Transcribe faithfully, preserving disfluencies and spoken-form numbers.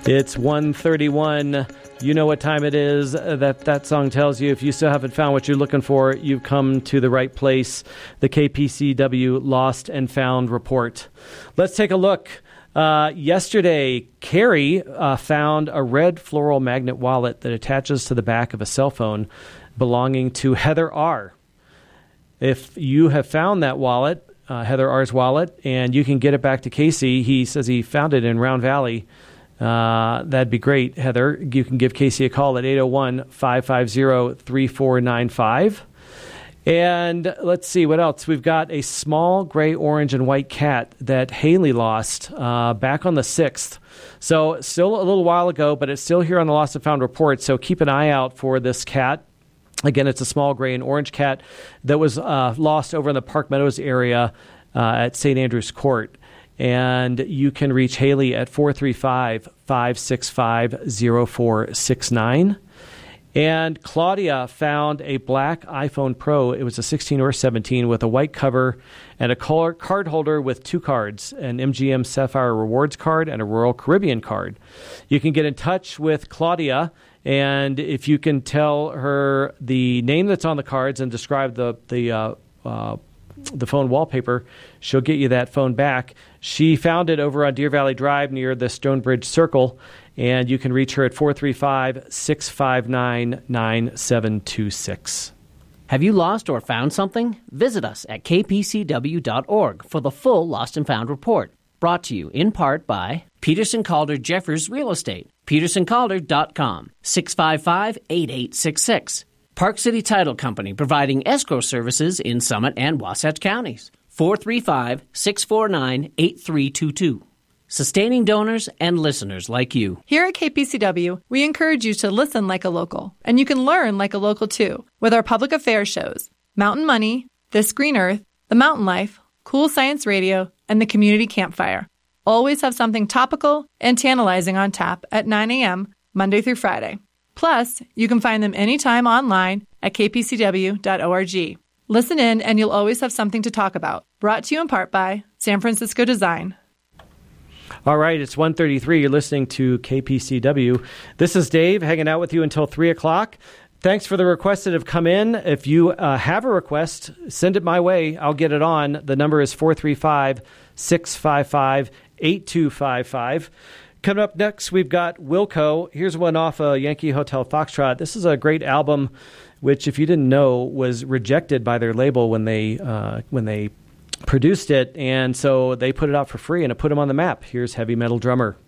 It's one thirty-one. You know what time it is. That that song tells you if you still haven't found what you're looking for, you've come to the right place. The K P C W Lost and Found Report. Let's take a look. Uh, yesterday, Carrie uh, found a red floral magnet wallet that attaches to the back of a cell phone belonging to Heather R. If you have found that wallet, uh, Heather R's wallet, and you can get it back to Casey, he says he found it in Round Valley. Uh, that'd be great, Heather. You can give Casey a call at eight oh one, five five zero, three four nine five. And let's see what else. We've got a small gray, orange, and white cat that Haley lost uh, back on the sixth. So still a little while ago, but it's still here on the Lost and Found report. So keep an eye out for this cat. Again, it's a small gray and orange cat that was uh, lost over in the Park Meadows area uh, at Saint Andrew's Court. And you can reach Haley at four three five, five six five, zero four six nine. And Claudia found a black iPhone Pro. It was a sixteen or seventeen with a white cover and a color card holder with two cards, an M G M Sapphire Rewards card and a Royal Caribbean card. You can get in touch with Claudia, and if you can tell her the name that's on the cards and describe the the uh, uh, the phone wallpaper, she'll get you that phone back. She found it over on Deer Valley Drive near the Stonebridge Circle, and you can reach her at four three five, six five nine, nine seven two six. Have you lost or found something? Visit us at k p c w dot org for the full Lost and Found report. Brought to you in part by Peterson Calder Jeffers Real Estate, peterson calder dot com, six five five, eight eight six six. Park City Title Company, providing escrow services in Summit and Wasatch counties, four three five, six four nine, eight three two two. Sustaining donors and listeners like you. Here at K P C W, we encourage you to listen like a local, and you can learn like a local too with our public affairs shows, Mountain Money, This Green Earth, The Mountain Life, Cool Science Radio, and the Community Campfire. Always have something topical and tantalizing on tap at nine a.m. Monday through Friday. Plus, you can find them anytime online at k p c w dot org. Listen in and you'll always have something to talk about. Brought to you in part by San Francisco Design. All right, it's one thirty-three. You're listening to K P C W. This is Dave hanging out with you until three o'clock. Thanks for the requests that have come in. If you uh, have a request, send it my way. I'll get it on. The number is four three five, six five five, eight two five five. Coming up next, we've got Wilco. Here's one off uh, Yankee Hotel Foxtrot. This is a great album, which, if you didn't know, was rejected by their label when they uh, when they produced it, and so they put it out for free, and it put them on the map. Here's Heavy Metal Drummer.